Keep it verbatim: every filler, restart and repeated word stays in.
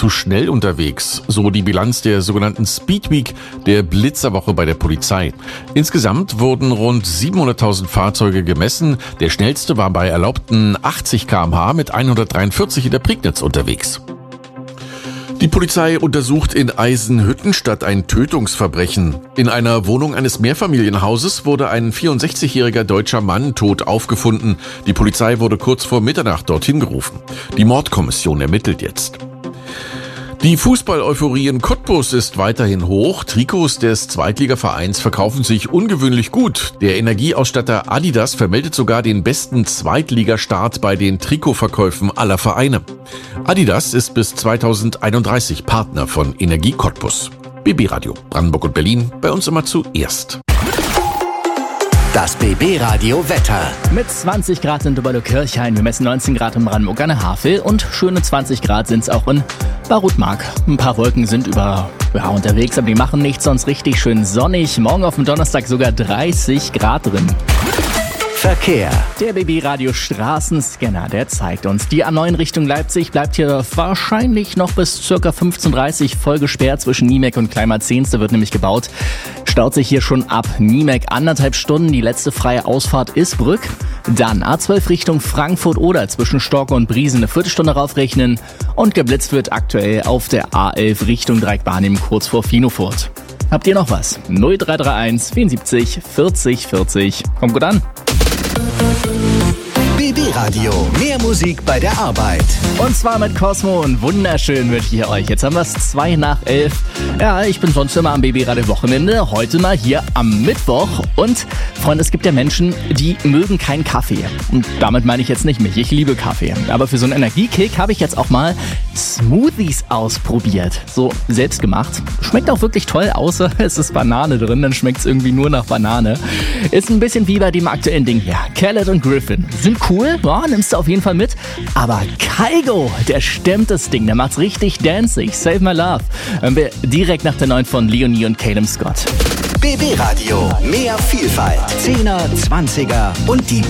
zu schnell unterwegs, so die Bilanz der sogenannten Speed Week, der Blitzerwoche bei der Polizei. Insgesamt wurden rund siebenhunderttausend Fahrzeuge gemessen. Der schnellste war bei erlaubten achtzig Kilometer pro Stunde mit hundertdreiundvierzig in der Prignitz unterwegs. Die Polizei untersucht in Eisenhüttenstadt ein Tötungsverbrechen. In einer Wohnung eines Mehrfamilienhauses wurde ein vierundsechzigjähriger deutscher Mann tot aufgefunden. Die Polizei wurde kurz vor Mitternacht dorthin gerufen. Die Mordkommission ermittelt jetzt. Die Fußball-Euphorie in Cottbus ist weiterhin hoch. Trikots des Zweitligavereins verkaufen sich ungewöhnlich gut. Der Energieausstatter Adidas vermeldet sogar den besten Zweitligastart bei den Trikotverkäufen aller Vereine. Adidas ist bis zweitausendeinunddreißig Partner von Energie Cottbus. B B Radio Brandenburg und Berlin, bei uns immer zuerst. Das B B-Radio Wetter. Mit zwanzig Grad in Dubberlo-Kirchhain, wir messen neunzehn Grad in Brandenburg an der Havel und schöne zwanzig Grad sind es auch in Barutmark. Ein paar Wolken sind über ja, unterwegs, aber die machen nichts, sonst richtig schön sonnig. Morgen auf dem Donnerstag sogar dreißig Grad drin. Verkehr. Der B B-Radio Straßenscanner, der zeigt uns, die A neun Richtung Leipzig bleibt hier wahrscheinlich noch bis ca. fünfzehn Uhr dreißig voll gesperrt zwischen Niemek und Kleinmarzehns. Da wird nämlich gebaut. Staut sich hier schon ab Niemek anderthalb Stunden. Die letzte freie Ausfahrt ist Brück. Dann A zwölf Richtung Frankfurt-Oder zwischen Storke und Briesen eine Viertelstunde raufrechnen. Und geblitzt wird aktuell auf der A elf Richtung Dreieckbahn kurz vor Finofurt. Habt ihr noch was? null drei drei eins vierundsiebzig vierzig vierzig. Kommt gut an. B B-Radio, mehr Musik bei der Arbeit. Und zwar mit Cosmo und wunderschön wünsche ich euch. Jetzt haben wir es zwei nach elf. Ja, ich bin sonst immer am B B-Radio Wochenende. Heute mal hier am Mittwoch. Und Freunde, es gibt ja Menschen, die mögen keinen Kaffee. Und damit meine ich jetzt nicht mich. Ich liebe Kaffee. Aber für so einen Energiekick habe ich jetzt auch mal Smoothies ausprobiert. So selbst gemacht. Schmeckt auch wirklich toll, außer es ist Banane drin. Dann schmeckt es irgendwie nur nach Banane. Ist ein bisschen wie bei dem aktuellen Ding hier. Khaled und Griffin sind cool, ja, nimmst du auf jeden Fall mit. Aber Kygo, der stemmt das Ding, der macht's richtig dancing. Save My Love. Hören wir direkt nach der neuen von Leonie und Caleb Scott. B B-Radio, mehr Vielfalt. Zehner, Zwanziger und die